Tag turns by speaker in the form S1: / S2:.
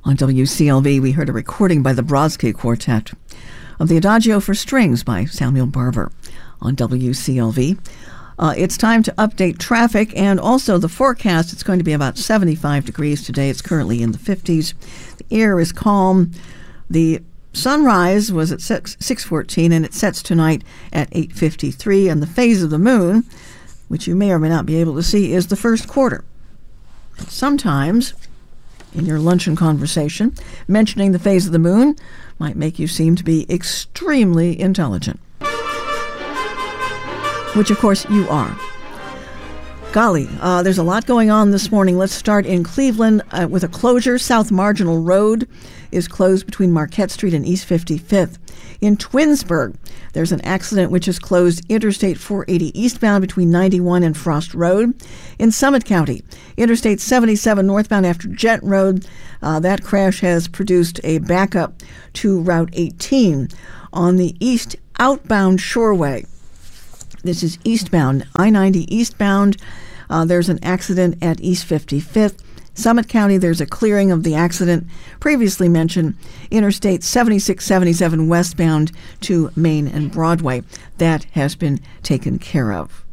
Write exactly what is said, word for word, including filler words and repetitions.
S1: On W C L V, we heard a recording by the Brodsky Quartet of the Adagio for Strings by Samuel Barber on W C L V. Uh, it's time to update traffic and also the forecast. It's going to be about seventy-five degrees today. It's currently in the fifties. The air is calm. The sunrise was at six fourteen, and it sets tonight at eight fifty-three. And the phase of the moon, which you may or may not be able to see, is the first quarter. Sometimes, in your luncheon conversation, mentioning the phase of the moon might make you seem to be extremely intelligent. Which, of course, you are. Golly, uh, there's a lot going on this morning. Let's start in Cleveland uh, with a closure. South Marginal Road is closed between Marquette Street and East fifty-fifth. In Twinsburg, there's an accident which has closed Interstate four eighty eastbound between ninety-one and Frost Road. In Summit County, Interstate seventy-seven northbound after Jet Road, uh, that crash has produced a backup to Route eighteen. On the east outbound Shoreway, this is eastbound, I ninety eastbound, uh, there's an accident at East fifty-fifth. Summit County, there's a clearing of the accident previously mentioned, Interstate seventy-six seventy-seven westbound to Main and Broadway. That has been taken care of.